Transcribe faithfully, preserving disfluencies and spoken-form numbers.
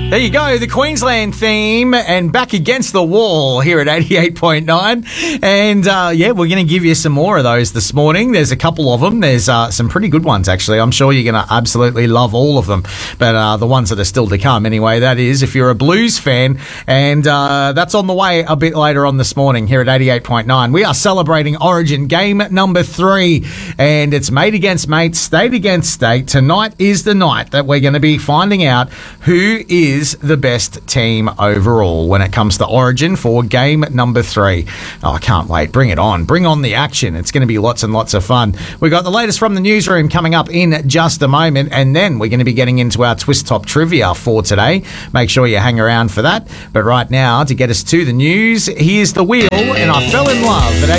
There you go, the Queensland theme, and back against the wall here at eighty-eight point nine. And, uh, yeah, we're going to give you some more of those this morning. There's a couple of them. There's uh, some pretty good ones, actually. I'm sure you're going to absolutely love all of them. But uh, the ones that are still to come, anyway, that is, if you're a Blues fan. And uh, that's on the way a bit later on this morning here at eighty-eight point nine. We are celebrating Origin game number three. And it's mate against mate, state against state. Tonight is the night that we're going to be finding out who is the best team overall when it comes to Origin for game number three. Oh, I can't wait. Bring it on. Bring on the action. It's going to be lots and lots of fun. We've got the latest from the newsroom coming up in just a moment, and then we're going to be getting into our Twist Top trivia for today. Make sure you hang around for that. But right now, to get us to the news, here's The Wheel, and I Fell in Love at